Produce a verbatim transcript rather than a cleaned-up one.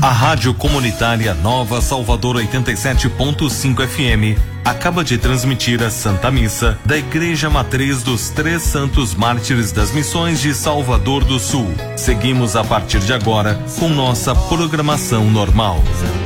A Rádio Comunitária Nova Salvador oitenta e sete ponto cinco F M acaba de transmitir a Santa Missa da Igreja Matriz dos Três Santos Mártires das Missões de Salvador do Sul. Seguimos a partir de agora com nossa programação normal.